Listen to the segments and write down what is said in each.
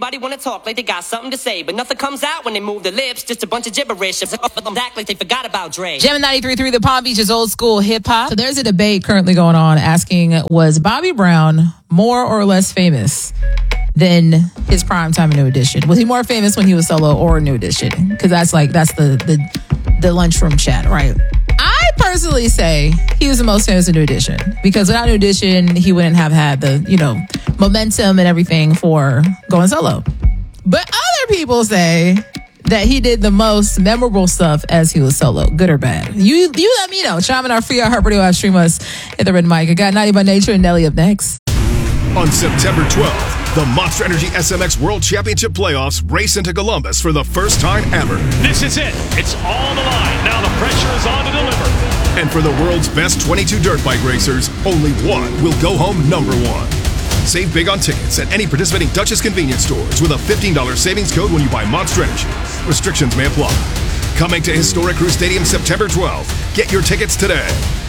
Everybody wanna talk like they got something to say, but nothing comes out when they move their lips. Just a bunch of gibberish. Act like they forgot about Dre. Jammin' 93.3, the Palm Beaches old school hip hop. So there's a debate currently going on asking, was Bobby Brown more or less famous than his prime time in New Edition? Was he more famous when he was solo or New Edition? Because that's the lunchroom chat, right? I personally say he was the most famous in New Edition, because without New Edition, he wouldn't have had the, momentum and everything for going solo. But other people say that he did the most memorable stuff as he was solo, good or bad. You let me know. Chime in our free iHeartRadio app, stream us at the Red Mic. I got 90 by Nature and Nelly up next. On September 12th, the Monster Energy SMX World Championship Playoffs race into Columbus for the first time ever. This is it. It's all on the line. Now the pressure is on to deliver. And for the world's best 22 dirt bike racers, only one will go home number one. Save big on tickets at any participating Duchess convenience stores with a $15 savings code when you buy Monster Energy. Restrictions may apply. Coming to Historic Crew Stadium September 12th. Get your tickets today.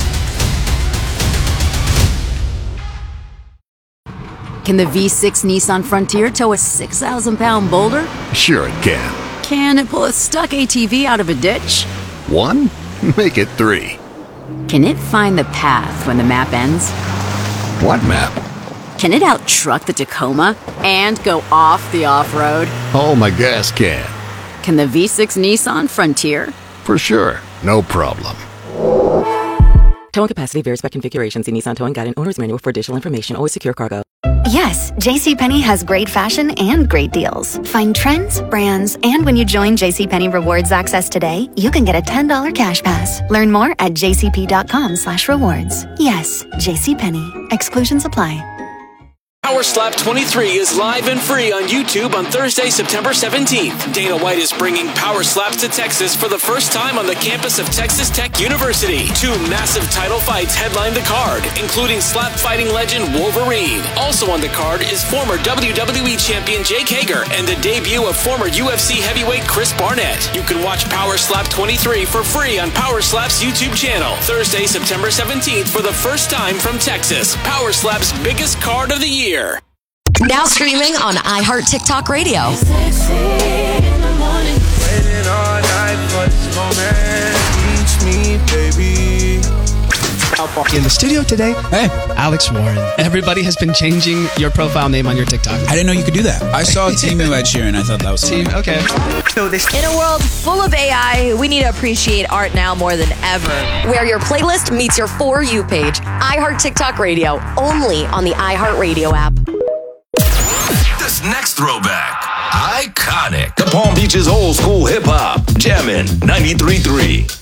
Can the V6 Nissan Frontier tow a 6,000-pound boulder? Sure it can. Can it pull a stuck ATV out of a ditch? 1? Make it 3. Can it find the path when the map ends? What map? Can it out-truck the Tacoma and go off the off-road? Oh, my gas can. Can the V6 Nissan Frontier? For sure. No problem. Towing capacity varies by configuration. See Nissan Towing Guide and Owner's Manual for additional information. Always secure cargo. Yes, JCPenney has great fashion and great deals. Find trends, brands, and when you join JCPenney Rewards Access today, you can get a $10 cash pass. Learn more at jcp.com/rewards. Yes, JCPenney. Exclusions apply. Power Slap 23 is live and free on YouTube on Thursday, September 17th. Dana White is bringing Power Slaps to Texas for the first time on the campus of Texas Tech University. 2 massive title fights headline the card, including slap fighting legend Wolverine. Also on the card is former WWE champion Jake Hager and the debut of former UFC heavyweight Chris Barnett. You can watch Power Slap 23 for free on Power Slap's YouTube channel. Thursday, September 17th for the first time from Texas. Power Slap's biggest card of the year. Now streaming on iHeart TikTok Radio. In the studio today, hey, Alex Warren. Everybody has been changing your profile name on your TikTok. I didn't know you could do that. I saw Timu Ed Sheeran. I thought that was Team. Okay. In a world full of AI, we need to appreciate art now more than ever. Where your playlist meets your For You page. iHeart TikTok Radio, only on the iHeart Radio app. This next throwback, iconic. The Palm Beaches old school hip hop, Jammin' 93.3.